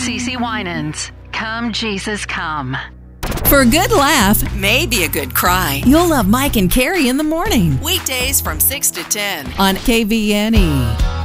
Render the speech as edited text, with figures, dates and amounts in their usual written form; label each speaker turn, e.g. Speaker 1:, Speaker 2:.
Speaker 1: CeCe Winans. Come, Jesus, come.
Speaker 2: For a good laugh,
Speaker 3: Maybe a good cry.
Speaker 2: you'll love Mike and Carrie in the morning
Speaker 3: Weekdays from 6 to 10.
Speaker 2: on KVNE.